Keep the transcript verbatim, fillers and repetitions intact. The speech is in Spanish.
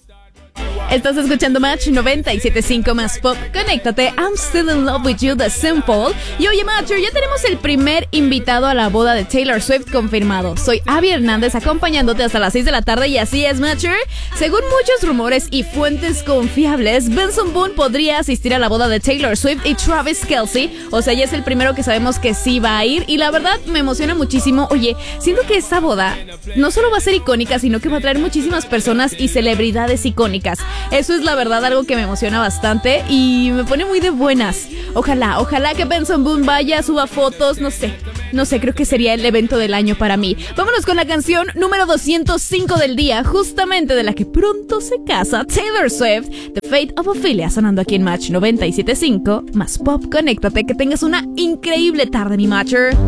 Estás escuchando Match noventa y siete punto cinco más pop. Conéctate, I'm Still in Love with You de Simple. Y oye, Matcher, ya tenemos el primer invitado a la boda de Taylor Swift confirmado. Soy Abby Hernández acompañándote hasta las seis de la tarde y así es, Matcher. Según muchos rumores y fuentes confiables, Benson Boone podría asistir a la boda de Taylor Swift y Travis Kelce. O sea, ya es el primero que sabemos que sí va a ir y la verdad me emociona muchísimo. Oye, siento que esta boda no solo va a ser icónica, sino que va a traer muchísimas personas y celebridades icónicas. Eso es la verdad algo que me emociona bastante y me pone muy de buenas. Ojalá, ojalá que Benson Boone vaya, suba fotos, no sé. No sé, creo que sería el evento del año para mí. Vámonos con la canción número doscientos cinco del día, justamente de la que pronto se casa Taylor Swift, The Fate of Ophelia, sonando aquí en Match noventa y siete punto cinco más pop. Conéctate, que tengas una increíble tarde, mi Matcher.